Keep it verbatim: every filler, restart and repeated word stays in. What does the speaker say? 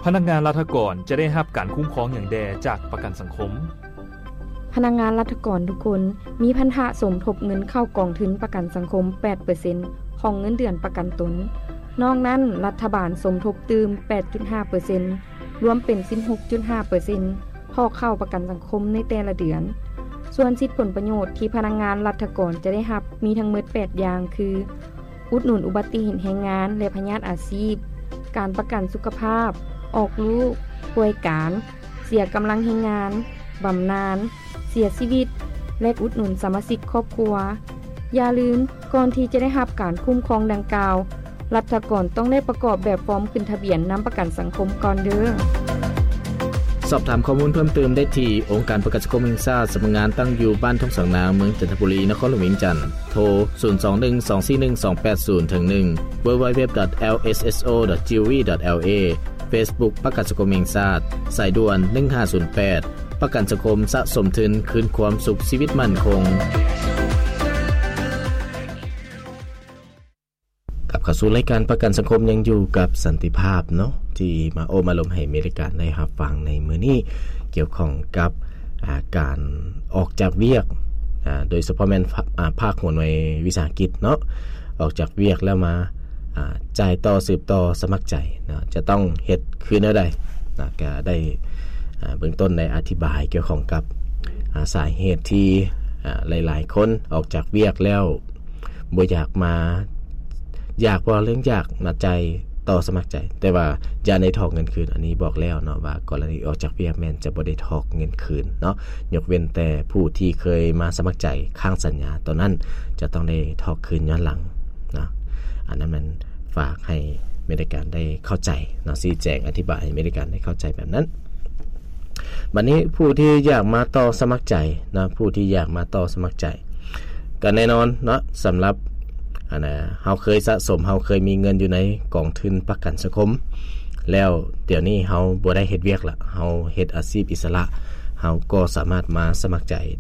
นักงานรัฐกรจะได้รับการคุ้มครองอย่างแดจากประกันสังคมพนักงานรัฐกรทุกคนมีพันธะสมทบเงินเข้ากองทุนประกันสังคม แปดเปอร์เซ็นต์ ของเงินเดือนประกันตนนอกนั้นรัฐบาลสมทบตืม แปดจุดห้าเปอร์เซ็นต์ รวมเป็น สิบหกจุดห้าเปอร์เซ็นต์ พอเข้าประกันสังคมในแต่ละเดือนส่วนสิทธิผลประโยชน์ที่พนักงานรัฐกรจะได้รับมีทั้งหมดแปดอย่างคืออุดหนุนอุบัติเหตุแรงงานและพยาธิอาชีพการประกันสุขภาพออกลูกป่วยการเสียกำลังแรงงานบำนาญเสียชีวิตและอุดหนุนสมาชิกครอบครัวอย่าลืมก่อนที่จะได้รับการคุ้มครองดังกล่าวรัฐกรต้องได้ประกอบแบบฟอร์มขึ้นทะเบียนนำประกันสังคมก่อนเด้อสอบถามข้อมูลเพิ่มเติมได้ที่องค์การประกันสังคมแห่งชาติสำนักงานตั้งอยู่บ้านทุ่งสังนาเมืองจันทบุรีนครหลวงเวียงจันทน์โทรศูนย์ สอง หนึ่ง สอง สี่ หนึ่ง สอง แปด ศูนย์ หนึ่ง ดับเบิลยู ดับเบิลยู ดับเบิลยู ดอท แอล เอส เอส โอ ดอท จี โอ วี ดอท แอล เอ Facebook ประกันสังคมแห่งชาติสายด่วนหนึ่งห้าศูนย์แปดประกันสังคมสะสมทุนคืนความสุขชีวิตมั่นคงกับเข้าสู่รายการประกันสังคมยังอยู่กับสันติภาพเนาะที่มาโอมาลมให้อเมริกาได้รับฟังในมื้อนี้เกี่ยวข้องกับาการออกจากเวียกโดยเฉพาะแม่นภาคหัวหน่วยวิสาหกิจเนาะออกจากเวียกแล้วมาจ่ายต่อสืบต่อสมัครใจนะจะต้องเฮ็ดคือแนวใดนะก็ได้เบื้องต้นได้อธิบายเกี่ยวข้องกับสาเหตุที่หลายๆคนออกจากเวียกแล้วบ่อยากมาอยากบ่เรื่องอยากมาใจต่อสมัครใจแต่ว่าอย่าได้ถอกเงินคืนอันนี้บอกแล้วเนาะว่ากรณีออกจากเวียกแม่นจะบ่ได้ถอกเงินคืนเนาะยกเว้นแต่ผู้ที่เคยมาสมัครใจข้างสัญญาตอนนั้นจะต้องได้ถอกคืนย้อนหลังนะอันนั้นมันฝากให้อเมริกันได้เข้าใจเนาะชี้แจงอธิบายให้อเมริกันได้เข้าใจแบบนั้นบัดนี้ผู้ที่อยากมาต่อสมัครใจนะผู้ที่อยากมาต่อสมัครใจก็แน่นอนเนาะสำหรับอันน่ะเฮาเคยสะสมเฮาเคยมีเงินอยู่ในกองทุนประกันสังคมแล้วเดี๋ยวนี้เฮาบ่ได้เฮ็ดเวียกละเฮาเฮ็ดอาชีพอิสระเฮาก็สามารถมาสมัครใจ